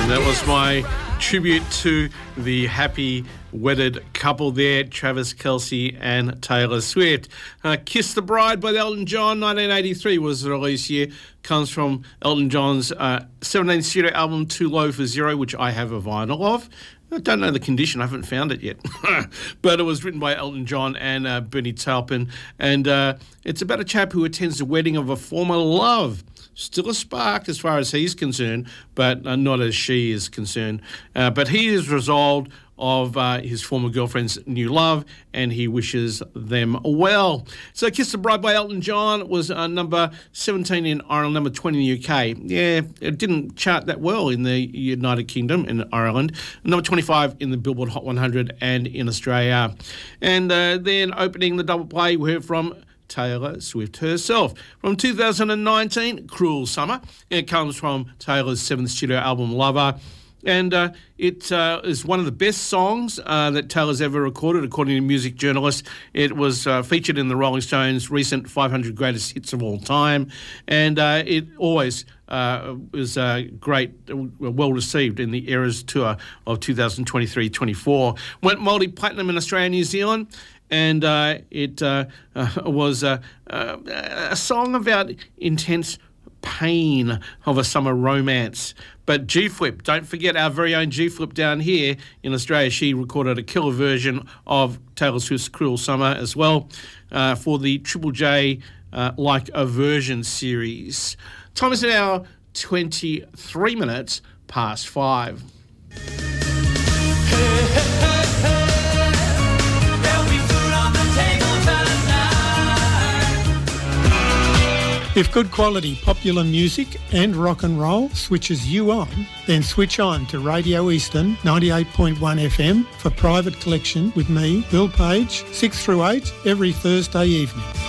That was my tribute to the happy wedded couple there, Travis Kelce and Taylor Swift. Kiss the Bride by Elton John, 1983 was the release year. Comes from Elton John's 17th studio album, Too Low for Zero, which I have a vinyl of. I don't know the condition. I haven't found it yet. But it was written by Elton John and Bernie Taupin. And it's about a chap who attends the wedding of a former love. Still a spark as far as he's concerned, but not as she is concerned. But he is resolved of his former girlfriend's new love, and he wishes them well. So Kiss the Bride by Elton John was number 17 in Ireland, number 20 in the UK. Yeah, it didn't chart that well in the United Kingdom and Ireland. Number 25 in the Billboard Hot 100 and in Australia. And then opening the double play, we heard from Taylor Swift herself. From 2019, Cruel Summer. It comes from Taylor's 7th studio album, Lover. And it is one of the best songs that Taylor's ever recorded, according to music journalists. It was featured in the Rolling Stones' recent 500 Greatest Hits of All Time. And it always was great, well received in the Eras Tour of 2023-24. Went multi-platinum in Australia and New Zealand. And it was a song about intense pain of a summer romance. But G-Flip, don't forget our very own G-Flip down here in Australia. She recorded a killer version of Taylor Swift's Cruel Summer as well for the Triple J Like a Version series. Time is now 23 minutes past 5. If good quality popular music and rock and roll switches you on, then switch on to Radio Eastern 98.1 FM for private collection with me, Bill Page, 6 through 8 every Thursday evening.